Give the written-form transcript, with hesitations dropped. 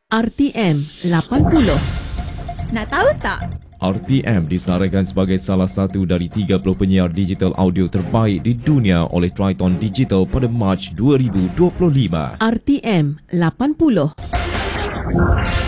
RTM 80. Nak tahu tak? RTM disenaraikan sebagai salah satu dari 30 penyiar digital audio terbaik di dunia oleh Triton Digital pada Mac 2025. RTM 80.